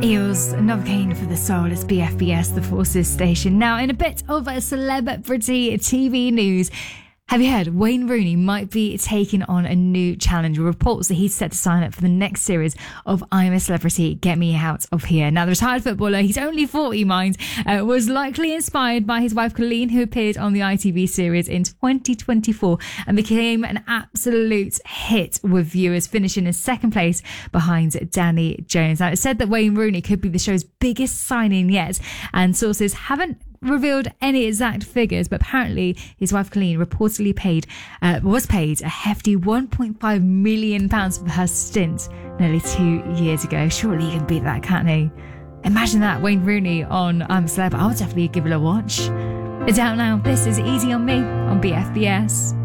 Eels, Novocaine for the Soul. It's BFBS, the Forces station. Now, in a bit of a celebrity TV news, have you heard Wayne Rooney might be taking on a new challenge? Reports that he's set to sign up for the next series of I'm a Celebrity, Get Me Out of Here. Now, the retired footballer, he's only 40, mind, was likely inspired by his wife Colleen, who appeared on the ITV series in 2024 and became an absolute hit with viewers, finishing in second place behind Danny Jones. Now, it's said that Wayne Rooney could be the show's biggest signing yet, and sources haven't revealed any exact figures, but apparently his wife Colleen reportedly was paid a hefty £1.5 million for her stint nearly 2 years ago. Surely he can beat that, can't he? Imagine that, Wayne Rooney on I'm a Celeb. I would definitely give it a watch. It's out now. This is Easy on Me on BFBS.